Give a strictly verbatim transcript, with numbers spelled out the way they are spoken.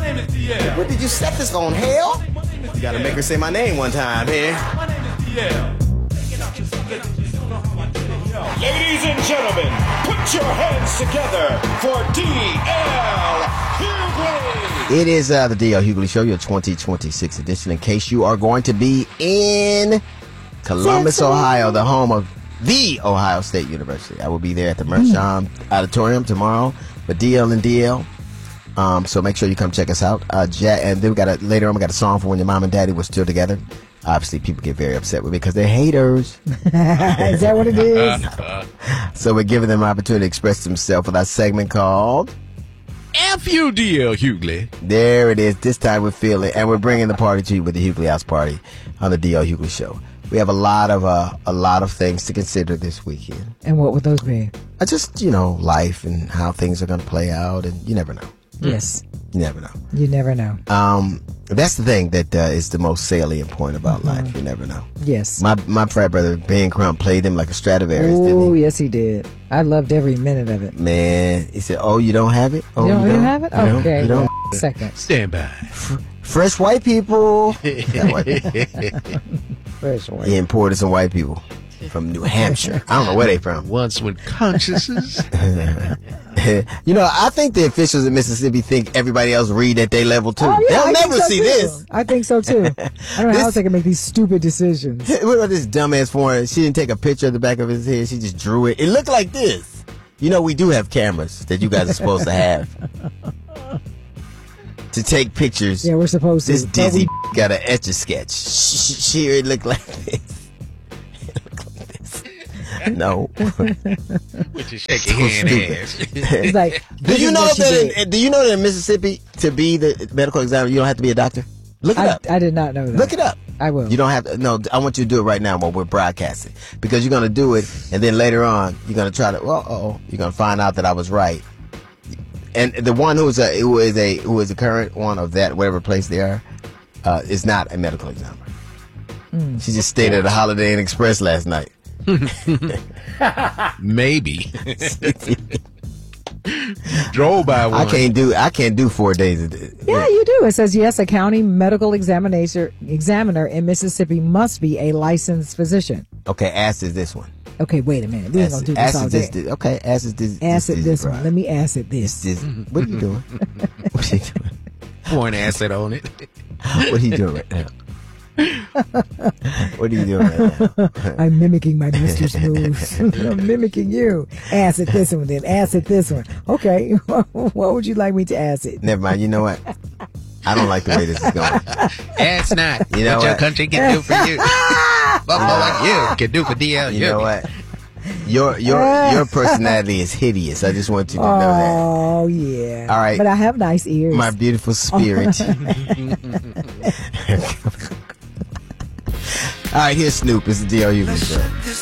name is D L. What did you set this on, hell? You gotta make her say my name one time here. My name is D L. Ladies and gentlemen, put your hands together for D L Hughley. It is uh, the D L Hughley Show, your twenty twenty-six edition. In case you are going to be in Columbus, Cincinnati. Ohio, the home of the Ohio State University. I will be there at the Mershon Auditorium tomorrow for D L and D L. Um, so make sure you come check us out. Uh, ja- and then we got a, later on we got a song for when your mom and daddy were still together. Obviously, people get very upset with me because they're haters. Is that what it is? So we're giving them an opportunity to express themselves with our segment called F U D L Hughley. There it is. This time we're feeling, and we're bringing the party to you with the Hughley House Party on the D L Hughley Show. We have a lot of uh, a lot of things to consider this weekend. And what would those be? Uh, just, you know, life and how things are going to play out, and you never know. Yes. You never know. You never know. Um, that's the thing that uh, is the most salient point about Mm-hmm. life. You never know. Yes. My my frat brother Ben Crump played him like a Stradivarius, Oh, didn't he? yes, he did. I loved every minute of it. Man, he said, "Oh, you don't have it? Oh, You don't, you don't have it? You don't? Okay. You don't? Second. Stand by. Fresh white people." That white Fresh one. He imported some white people from New Hampshire. I don't know where they from. Once when consciousness. You know, I think the officials in Mississippi think everybody else read at their level too. Oh, yeah, They'll I never think so see too. this. I think so too. I don't know how This- they can make these stupid decisions. What about this dumbass foreign? She didn't take a picture of the back of his head. She just drew it. It looked like this. You know, we do have cameras that you guys are supposed to have to take pictures. Yeah, we're supposed to. This But dizzy we- got an etch a sketch. She it looked like this. It looked like this. No. With your shaky hand ass. It's like, Do this you is know what she that? did. In, do you know that in Mississippi, to be the medical examiner, you don't have to be a doctor? Look it I, up. I did not know that. Look it up. I will. You don't have to. No, I want you to do it right now while we're broadcasting, because you're going to do it, and then later on you're going to try to. Well, oh, you're going to find out that I was right. And the one who is a who is a who is a current one of that whatever place they are, uh, is not a medical examiner. Mm. She just stayed at a Holiday Inn Express last night. Maybe. Drove by one. I can't do. I can't do four days. Of this. Yeah, you do. It says, yes, a county medical examinator, examiner in Mississippi must be a licensed physician. Okay, ass is this one. Okay, wait a minute. We ain't going to do this Ass all is this, day. this. Okay, ass is this. Acid this right. one. Let me acid This, this. this. What are you doing? What are you doing? Pouring acid on it. What are you doing right now? What are you doing right now? I'm mimicking my mistress moves. I'm mimicking you. Acid this one, then acid this one. Okay, what would you like me to acid? Never mind. You know what? I don't like the way this is going. That's not You know what your what? country can do for you. Buffalo like you can do for D L. You know what? Your your your personality is hideous. I just want you to know that. Oh, yeah. All right. But I have nice ears. My beautiful spirit. All right, here's Snoop. It's the D L U Show.